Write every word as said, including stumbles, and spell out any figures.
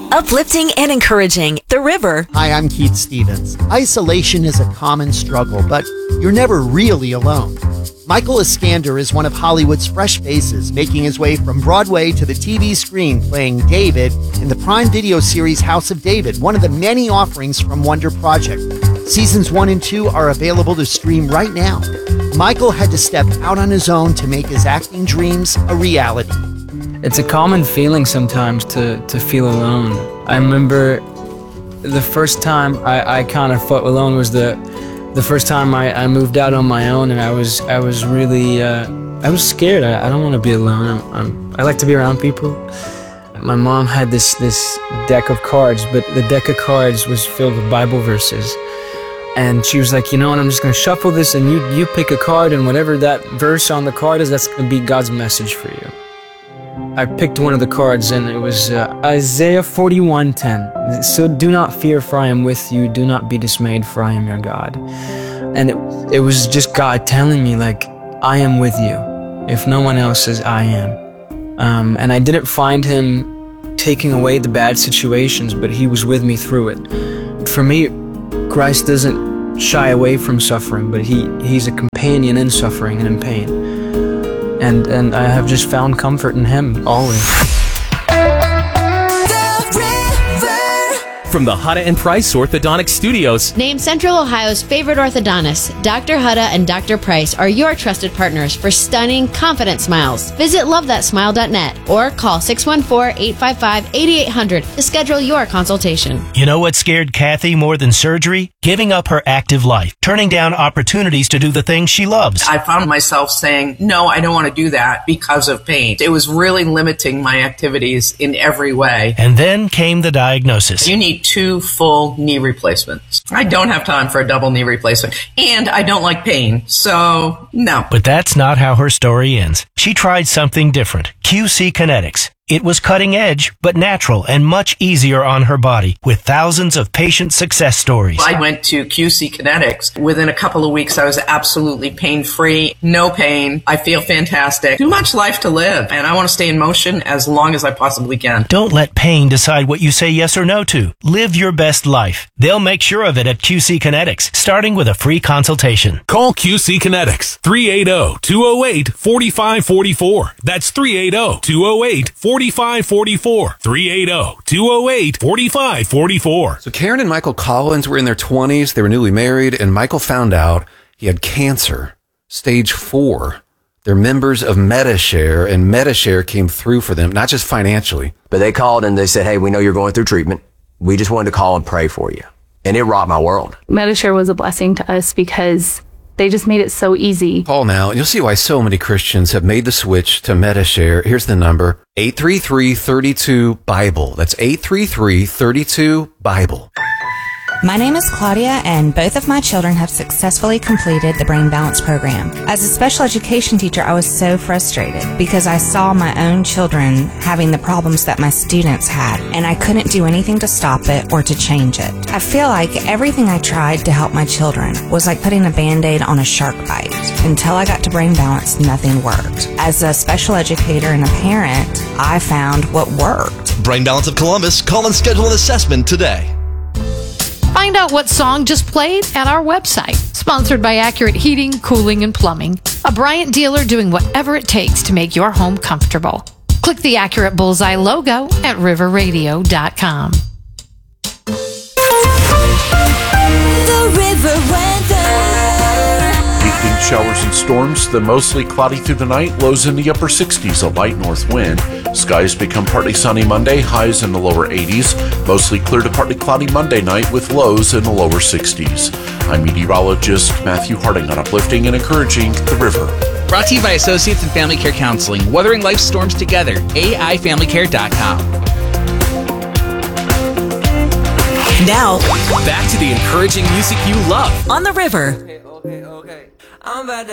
Uplifting and encouraging. The River. Hi, I'm Keith Stevens. Isolation is a common struggle, but you're never really alone. Michael Iskander is one of Hollywood's fresh faces, making his way from Broadway to the T V screen, playing David in the Prime Video series House of David, one of the many offerings from Wonder Project. Seasons one and two are available to stream right now. Michael had to step out on his own to make his acting dreams a reality. It's a common feeling sometimes to, to feel alone. I remember the first time I, I kind of felt alone was the the first time I, I moved out on my own, and I was I was really uh, I was scared. I, I don't want to be alone. I'm, I'm, I like to be around people. My mom had this this deck of cards, but the deck of cards was filled with Bible verses. And she was like, you know what, I'm just going to shuffle this, and you, you pick a card, and whatever that verse on the card is, that's going to be God's message for you. I picked one of the cards, and it was uh, Isaiah forty-one ten. So do not fear, for I am with you. Do not be dismayed, for I am your God. And it, it was just God telling me, like, I am with you. If no one else says, I am. Um, and I didn't find him taking away the bad situations, but he was with me through it. For me, Christ doesn't shy away from suffering, but he, he's a companion in suffering and in pain. And, and I have just found comfort in him, always. From the Hutta and Price Orthodontic Studios. Named Central Ohio's favorite orthodontists, Doctor Hutta and Doctor Price are your trusted partners for stunning, confident smiles. Visit love that smile dot net or call six one four, eight five five, eight eight hundred to schedule your consultation. You know what scared Kathy more than surgery? Giving up her active life, turning down opportunities to do the things she loves. I found myself saying, no, I don't want to do that because of pain. It was really limiting my activities in every way. And then came the diagnosis. You need two full knee replacements. I don't have time for a double knee replacement, and I don't like pain, so no. But that's not how her story ends. She tried something different, Q C Kinetics. It was cutting edge, but natural and much easier on her body, with thousands of patient success stories. I went to Q C Kinetics. Within a couple of weeks, I was absolutely pain-free, no pain. I feel fantastic. Too much life to live, and I want to stay in motion as long as I possibly can. Don't let pain decide what you say yes or no to. Live your best life. They'll make sure of it at Q C Kinetics, starting with a free consultation. Call Q C Kinetics, three eight zero, two zero eight, four five four four. That's three eight zero, two zero eight, four five four four. three eight zero, two zero eight, four five four four. So Karen and Michael Collins were in their twenties. They were newly married, and Michael found out he had cancer, stage four. They're members of MediShare, and MediShare came through for them, not just financially. But they called and they said, hey, we know you're going through treatment. We just wanted to call and pray for you. And it rocked my world. MediShare was a blessing to us because they just made it so easy. Call now, and you'll see why so many Christians have made the switch to MediShare. Here's the number, eight three three, three two, Bible. That's eight three three, three two, Bible. My name is Claudia, and both of my children have successfully completed the Brain Balance program. As a special education teacher, I was so frustrated because I saw my own children having the problems that my students had, and I couldn't do anything to stop it or to change it. I feel like everything I tried to help my children was like putting a Band-Aid on a shark bite. Until I got to Brain Balance, nothing worked. As a special educator and a parent, I found what worked. Brain Balance of Columbus. Call and schedule an assessment today. Find out what song just played at our website. Sponsored by Accurate Heating, Cooling, and Plumbing. A Bryant dealer doing whatever it takes to make your home comfortable. Click the Accurate Bullseye logo at river radio dot com. The River Weather. Evening showers and storms, then mostly cloudy through the night, lows in the upper sixties, a light north wind. Skies become partly sunny Monday, highs in the lower eighties. Mostly clear to partly cloudy Monday night with lows in the lower sixties. I'm meteorologist Matthew Harding on Uplifting and Encouraging the River. Brought to you by Associates in Family Care Counseling, weathering life's storms together. A I family care dot com. Now, back to the encouraging music you love on the River. Okay, okay, okay. I'm about to